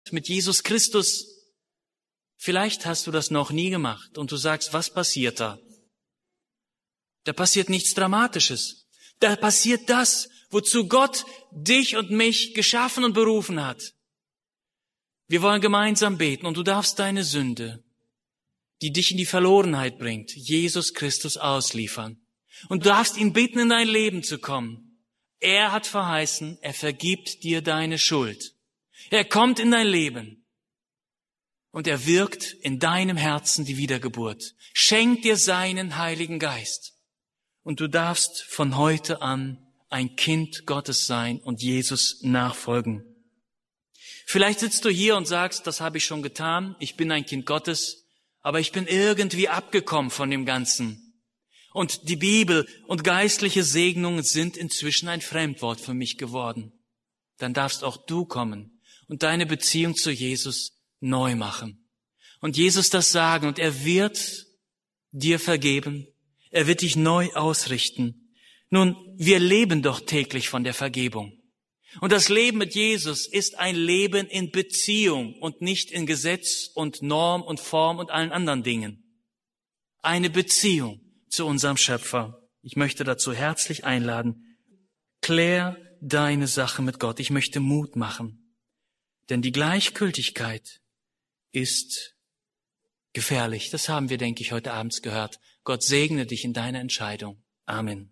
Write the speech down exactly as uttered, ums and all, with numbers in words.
mit Jesus Christus. Vielleicht hast du das noch nie gemacht und du sagst, was passiert da? Da passiert nichts Dramatisches. Da passiert das, wozu Gott dich und mich geschaffen und berufen hat. Wir wollen gemeinsam beten und du darfst deine Sünde, die dich in die Verlorenheit bringt, Jesus Christus ausliefern. Und du darfst ihn bitten, in dein Leben zu kommen. Er hat verheißen, er vergibt dir deine Schuld. Er kommt in dein Leben und er wirkt in deinem Herzen die Wiedergeburt. Schenkt dir seinen Heiligen Geist. Und du darfst von heute an ein Kind Gottes sein und Jesus nachfolgen. Vielleicht sitzt du hier und sagst, das habe ich schon getan, ich bin ein Kind Gottes, aber ich bin irgendwie abgekommen von dem Ganzen. Und die Bibel und geistliche Segnungen sind inzwischen ein Fremdwort für mich geworden. Dann darfst auch du kommen und deine Beziehung zu Jesus neu machen. Und Jesus das sagen und er wird dir vergeben. Er wird dich neu ausrichten. Nun, wir leben doch täglich von der Vergebung. Und das Leben mit Jesus ist ein Leben in Beziehung und nicht in Gesetz und Norm und Form und allen anderen Dingen. Eine Beziehung zu unserem Schöpfer. Ich möchte dazu herzlich einladen. Klär deine Sache mit Gott. Ich möchte Mut machen. Denn die Gleichgültigkeit ist gefährlich. Das haben wir, denke ich, heute Abend gehört. Gott segne dich in deiner Entscheidung. Amen.